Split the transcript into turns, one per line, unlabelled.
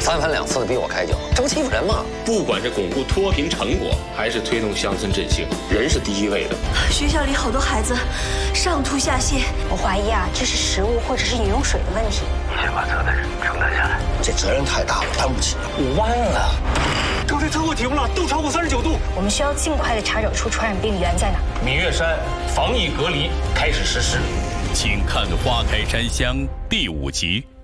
3番2次的逼我开酒，这不欺负人吗？
不管是巩固脱贫成果，还是推动乡村振兴，人是第一位的。
学校里好多孩子上吐下泻，
我怀疑这是食物或者是饮用水的问题。
你先把责任承担下来。
这责任太大了，担不起。5万了。
刚才测过体温了，都超过39度。
我们需要尽快的查找出传染病源在哪。
闽岳山防疫隔离开始实施，
请看《花开山乡》第5集。